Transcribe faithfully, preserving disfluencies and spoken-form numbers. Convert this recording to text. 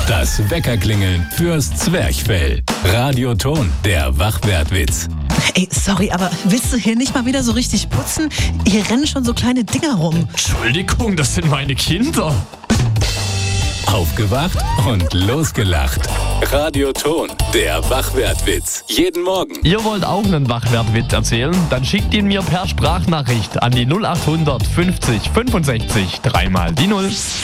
Das Weckerklingeln fürs Zwerchfell. Radioton, der Wachwertwitz. Ey, sorry, aber willst du hier nicht mal wieder so richtig putzen? Hier rennen schon so kleine Dinger rum. Entschuldigung, das sind meine Kinder. Aufgewacht und losgelacht. Radioton, der Wachwertwitz. Jeden Morgen. Ihr wollt auch einen Wachwertwitz erzählen? Dann schickt ihn mir per Sprachnachricht an die null acht hundert fünfzig fünfundsechzig dreimal die Null.